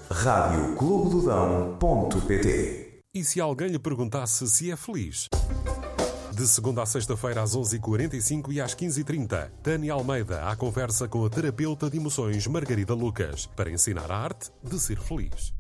radioclubedodão.pt. E se alguém lhe perguntasse se é feliz? De segunda a sexta-feira às 11h45 e às 15h30, Tânia Almeida à conversa com a terapeuta de emoções Margarida Lucas, para ensinar a arte de ser feliz.